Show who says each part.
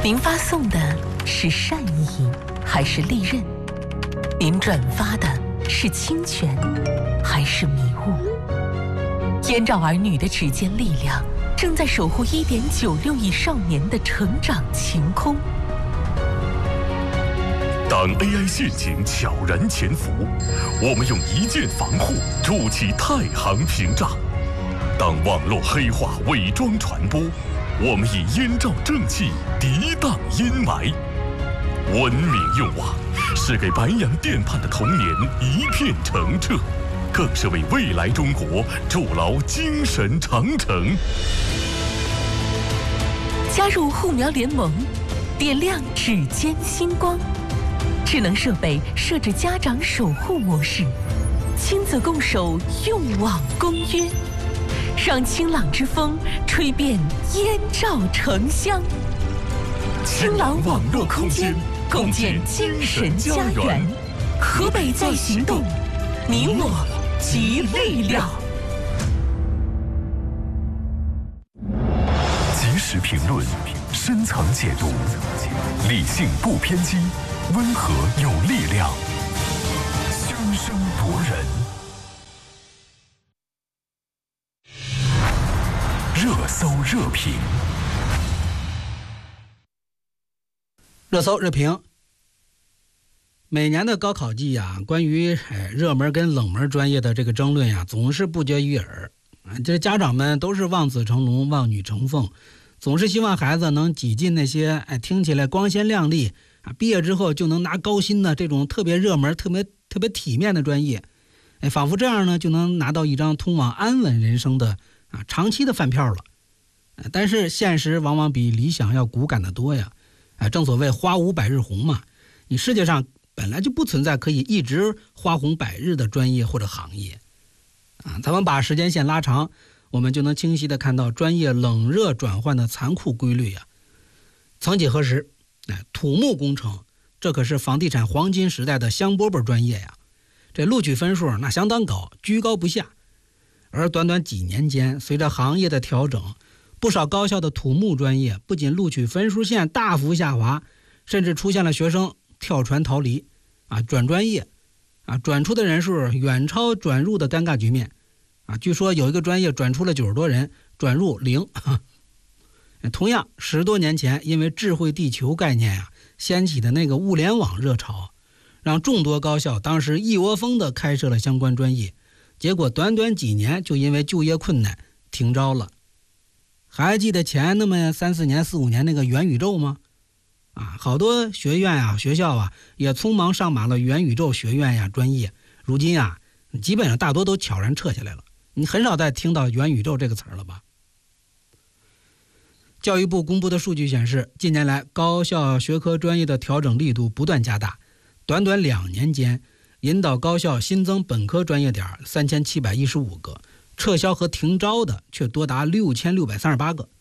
Speaker 1: 您发送的是善意还是利刃？您转发的是侵权还是迷雾？燕赵儿女的指尖力量正在守护1.96亿少年的成长晴空。
Speaker 2: 当 AI 陷阱悄然潜伏，我们用一键防护筑起太行屏障；当网络黑化伪装传播，我们以燕赵正气涤荡阴霾。文明用网是给白洋淀畔的童年一片澄澈，更是为未来中国筑牢精神长城。
Speaker 1: 加入护苗联盟，点亮指尖星光。智能设备设置家长守护模式，亲子共守用网公约，让清朗之风吹遍燕赵城乡。清朗网络空间，共建精神家园。河北在行动，你我集力量。
Speaker 2: 及时评论，深层解读，理性不偏激，温和有力量，声声夺人。热搜热评，
Speaker 3: 热搜热评。每年的高考季呀，关于热门跟冷门专业的这个争论呀，总是不绝于耳。这家长们都是望子成龙、望女成凤，总是希望孩子能挤进那些听起来光鲜亮丽毕业之后就能拿高薪的这种特别热门、特别体面的专业，仿佛这样呢就能拿到一张通往安稳人生的长期的饭票了。但是现实往往比理想要骨感得多呀。正所谓花无百日红嘛，你世界上本来就不存在可以一直花红百日的专业或者行业咱们把时间线拉长，我们就能清晰地看到专业冷热转换的残酷规律呀。曾几何时土木工程这可是房地产黄金时代的香饽饽专业呀，这录取分数那相当高，居高不下。而短短几年间，随着行业的调整，不少高校的土木专业不仅录取分数线大幅下滑，甚至出现了学生跳船逃离转专业转出的人数远超转入的尴尬局面据说有一个专业转出了90多人，转入0。同样10多年前因为智慧地球概念掀起的那个物联网热潮，让众多高校当时一窝蜂地开设了相关专业，结果短短几年就因为就业困难停招了。还记得前那么3、4年、4、5年那个元宇宙吗？好多学院学校也匆忙上马了元宇宙学院专业，如今基本上大多都悄然撤下来了，你很少再听到元宇宙这个词儿了吧？教育部公布的数据显示，近年来高校学科专业的调整力度不断加大，短短2年间，引导高校新增本科专业点3715个，撤销和停招的却多达6638个。